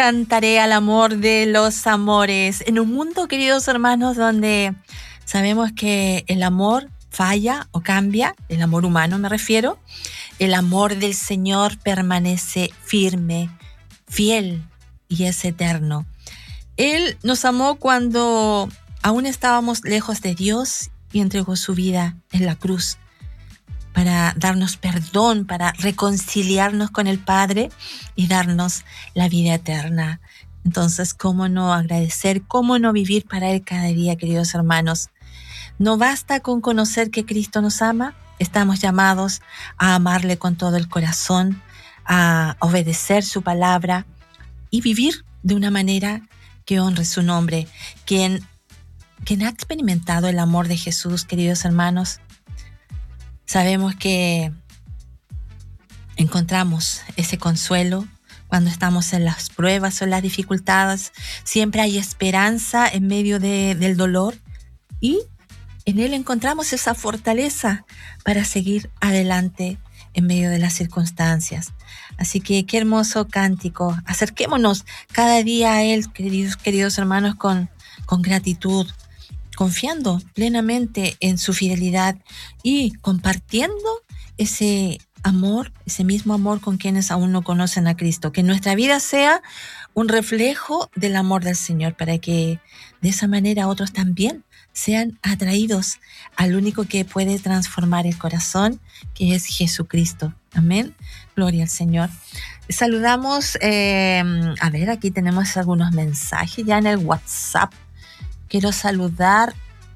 Cantaré al amor de los amores. En un mundo, queridos hermanos, donde sabemos que el amor falla o cambia, el amor humano me refiero, el amor del Señor permanece firme, fiel y es eterno. Él nos amó cuando aún estábamos lejos de Dios y entregó su vida en la cruz para darnos perdón, para reconciliarnos con el Padre y darnos la vida eterna. Entonces, ¿cómo no agradecer? ¿Cómo no vivir para Él cada día, queridos hermanos? No basta con conocer que Cristo nos ama, estamos llamados a amarle con todo el corazón, a obedecer su palabra y vivir de una manera que honre su nombre. Quien ha experimentado el amor de Jesús, queridos hermanos, sabemos que encontramos ese consuelo cuando estamos en las pruebas o en las dificultades. Siempre hay esperanza en medio del dolor y en Él encontramos esa fortaleza para seguir adelante en medio de las circunstancias. Así que qué hermoso cántico. Acerquémonos cada día a Él, queridos hermanos, con gratitud, confiando plenamente en su fidelidad y compartiendo ese amor, ese mismo amor con quienes aún no conocen a Cristo. Que nuestra vida sea un reflejo del amor del Señor para que de esa manera otros también sean atraídos al único que puede transformar el corazón, que es Jesucristo. Amén. Gloria al Señor. Saludamos, a ver, aquí tenemos algunos mensajes ya en el WhatsApp. Quiero saludar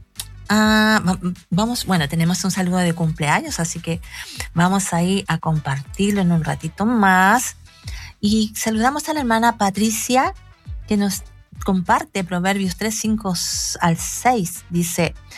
tenemos un saludo de cumpleaños, así que vamos ahí a compartirlo en un ratito más. Y saludamos a la hermana Patricia, que nos comparte Proverbios 3, 5 al 6. Dice: